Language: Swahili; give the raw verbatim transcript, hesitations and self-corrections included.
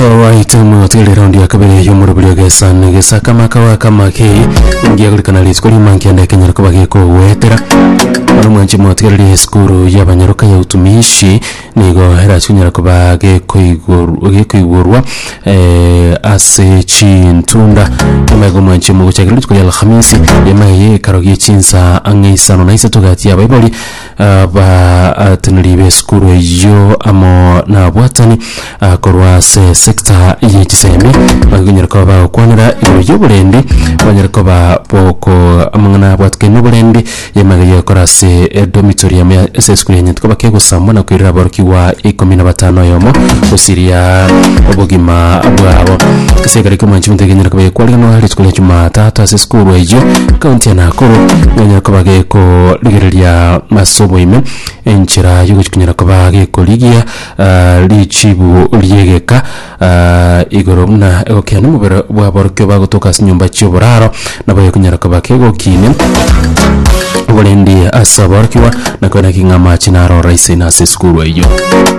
Waitemu tili raundi ya kabili yumuru buli ogesa negesa kama kawa kama kei ngia kulikana li skuli manki anda kenyara kubage ko wetera wanu mwanchi mwatikali skuru ya banyaruka ya utumishi nigo hera chunyara kubage kuigurwa eh, ase chintunda yamago mwanchi mwago chakili tukuli alhamisi yamaye karogi chinsa angeisano na isa tugati ya baiboli uh, ba tenilibe skuru yo amo na watani uh, korwa se sekta yichiseme bagunyara ko ba kwanira ibyo burendi banyara ko ba poko amangana bwatke no burendi yamaga yakora se dormitory ya se school yenye ko bakego samona kwirira baruki wa ikumi na batano yomo usiria obogima abwabo kasegari ko manchi muntegenyera ko bakwali no hari school ya tatu se school ejo county ya Nakuru banyara ko bageko ligereria masobo ime enchira yugo chunyara ko bageko ligia uh, lichibu liegeka uh, igoro muna okya numubera bwa baruki bagotoka sinyumba cyoboraro nabaye kunyara ko bakego kine Bulendi asabarkiwa na kwenda kingama chinaro raisi na se skuru ejo.